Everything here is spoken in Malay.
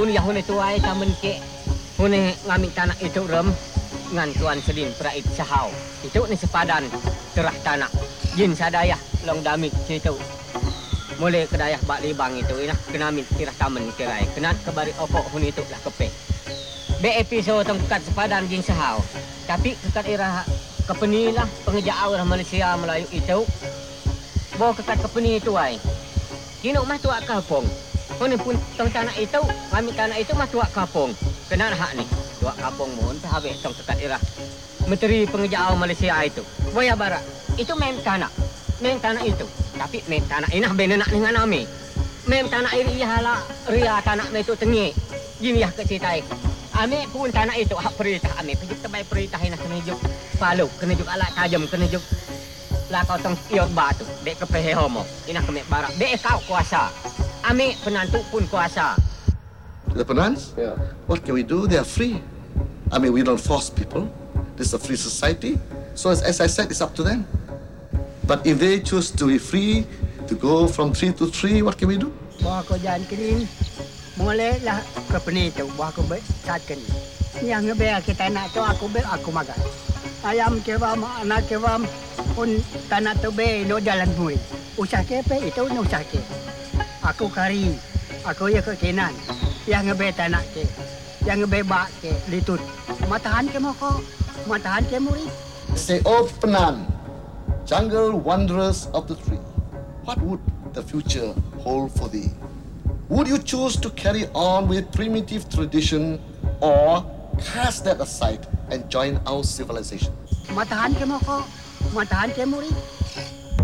pun yang hune tuai tamen ke hune ngamit tanah itu rem ngan tuan sedin prait sahau. Itu ni sepadan terah tanah. Jin sadayah long damit situ. Mulai kedayah bak libang itu inah kenamit tirah tamen kirai. Kenat kebari opok hune itu lah kepe. Be episode tengkat sepadan jin sahau. Tapi kekat irah kepeni lah pengejau lah Malaysia Melayu itu. Bawa kekat kepeni itu ai. Kino mah tuak kampung. Hune pun tong tanah itu, ngamit tanah itu mah tuak kampung. Kenal hak ni. Tuak kampung mun habis tong kekat irah Menteri Pengejau Malaysia itu. Boya barat. Itu mem tanah. Mem tanah itu. Tapi mem tanah inah benenak dengan ami. Mem tanah iri hala ria tanah me itu tengi. Gini ya ke citai. Ame pun tanah itu hak perintah ame. Pejuk tebai perintah inah kena juk palu, kena juk alat tajam, kena juk lah kau tong iot batu. Dek kepehe homo. Inah kemek barat. Dek kau kuasa. Ame penantu pun kuasa. The Penans? Yeah. What can we do? They are free. I mean, we don't force people. This is a free society. So as I said, it's up to them. But if they choose to be free, to go from 3 to 3, what can we do? Bawa ko jalan kerin. Mulai lah ke peni tu. Bawa ko saatkan. Yang ngebe kita nak tu aku makan. Ayam kewam, anak kewam pun tanah tu be no jalan mui. Usah ke pe itu no usah ke. Aku kari. Aku ya ke kenan. Yang ngebe tanah ke. Yang ngebe bak ke litut. Matahan ke mo ko. Matahan ke muri. Say, oh Penan, jungle wanderers of the tree, what would the future hold for thee? Would you choose to carry on with primitive tradition or cast that aside and join our civilization? Matahan ke mo ko. Matahan ke muri.